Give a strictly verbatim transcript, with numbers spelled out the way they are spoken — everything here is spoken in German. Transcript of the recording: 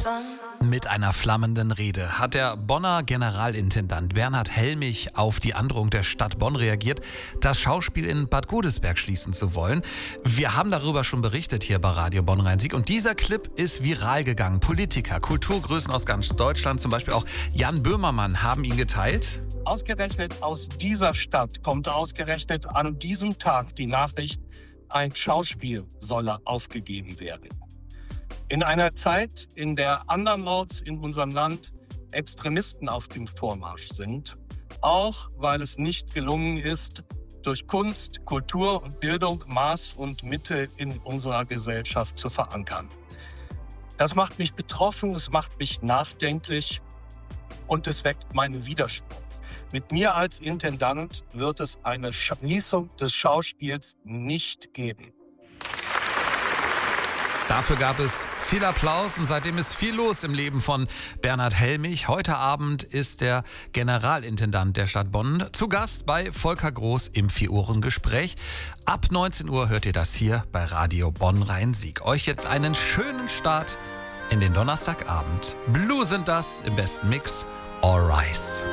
Mit einer flammenden Rede hat der Bonner Generalintendant Bernhard Helmich auf die Androhung der Stadt Bonn reagiert, das Schauspiel in Bad Godesberg schließen zu wollen. Wir haben darüber schon berichtet hier bei Radio Bonn-Rhein-Sieg und dieser Clip ist viral gegangen. Politiker, Kulturgrößen aus ganz Deutschland, zum Beispiel auch Jan Böhmermann, haben ihn geteilt. Ausgerechnet aus dieser Stadt kommt ausgerechnet an diesem Tag die Nachricht, ein Schauspiel solle aufgegeben werden. In einer Zeit, in der andernorts in unserem Land Extremisten auf dem Vormarsch sind, auch weil es nicht gelungen ist, durch Kunst, Kultur und Bildung Maß und Mitte in unserer Gesellschaft zu verankern. Das macht mich betroffen, es macht mich nachdenklich und es weckt meinen Widerspruch. Mit mir als Intendant wird es eine Schließung des Schauspiels nicht geben. Dafür gab es viel Applaus und seitdem ist viel los im Leben von Bernhard Helmich. Heute Abend ist der Generalintendant der Stadt Bonn zu Gast bei Volker Groß im Vier-Ohren-Gespräch. Ab neunzehn Uhr hört ihr das hier bei Radio Bonn-Rhein-Sieg. Euch jetzt einen schönen Start in den Donnerstagabend. Blue sind das im besten Mix. All Rise.